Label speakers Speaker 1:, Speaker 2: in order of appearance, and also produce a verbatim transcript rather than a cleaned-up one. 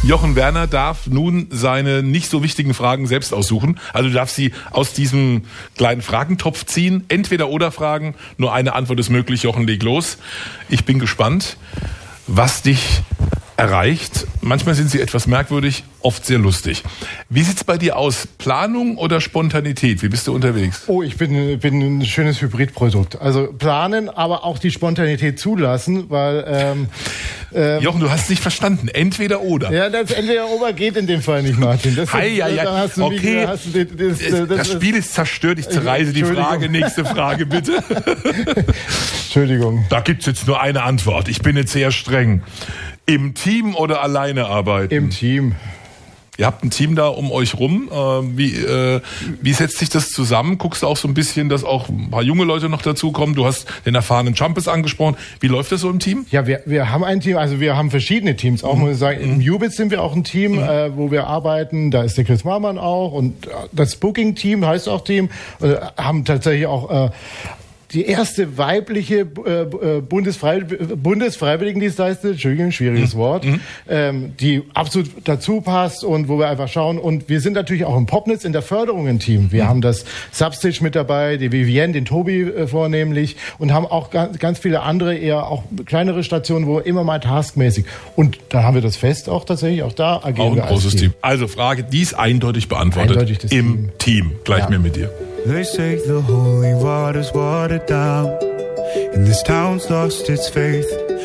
Speaker 1: Jochen Werner darf nun seine nicht so wichtigen Fragen selbst aussuchen. Also du darfst sie aus diesem kleinen Fragentopf ziehen. Entweder oder Fragen. Nur eine Antwort ist möglich. Jochen, leg los. Ich bin gespannt, was dich erreicht. Manchmal sind sie etwas merkwürdig, oft sehr lustig. Wie sieht's bei dir aus? Planung oder Spontanität? Wie bist du unterwegs?
Speaker 2: Oh, ich bin, bin ein schönes Hybridprodukt. Also planen, aber auch die Spontanität zulassen, weil... Ähm, ähm,
Speaker 1: Jochen, du hast es nicht verstanden. Entweder oder.
Speaker 2: Ja, das entweder oder geht in dem Fall nicht, Martin. Das,
Speaker 1: Hei, ja, ja.
Speaker 2: Hast du
Speaker 1: Okay,
Speaker 2: mich, hast du das, das, das,
Speaker 1: das Spiel ist zerstört. Ich zerreiße die Frage. Nächste Frage, bitte.
Speaker 2: Entschuldigung.
Speaker 1: Da gibt's jetzt nur eine Antwort. Ich bin jetzt sehr streng. Im Team oder alleine arbeiten?
Speaker 2: Im Team.
Speaker 1: Ihr habt ein Team da um euch rum. Wie, äh, wie setzt sich das zusammen? Guckst du auch so ein bisschen, dass auch ein paar junge Leute noch dazukommen? Du hast den erfahrenen Jumpers angesprochen. Wie läuft das so im Team?
Speaker 2: Ja, wir, wir haben ein Team, also wir haben verschiedene Teams. Auch mhm. muss ich sagen, im Ubits sind wir auch ein Team, mhm. äh, wo wir arbeiten. Da ist der Chris Marmann auch und das Booking-Team heißt auch Team. Äh, haben tatsächlich auch... Äh, die erste weibliche äh, Bundesfrei Bundesfreiwilligendienstleisterin, Entschuldigung, schwieriges mhm. Wort, mhm. Ähm, die absolut dazu passt und wo wir einfach schauen. Und wir sind natürlich auch im Popnitz in der Förderung ein Team. Wir mhm. haben das Substage mit dabei, die Vivienne, den Tobi äh, vornehmlich und haben auch ganz, ganz viele andere, eher auch kleinere Stationen, wo immer mal taskmäßig. Und dann haben wir das Fest auch tatsächlich, auch da agieren
Speaker 1: auch ein
Speaker 2: wir
Speaker 1: großes
Speaker 2: als Team.
Speaker 1: Team. Also Frage, die ist eindeutig beantwortet.
Speaker 2: Eindeutig das
Speaker 1: Im Team. Team. Gleich
Speaker 2: ja.
Speaker 1: mehr mit dir.
Speaker 3: They say the holy water's watered down, and this town's lost its faith.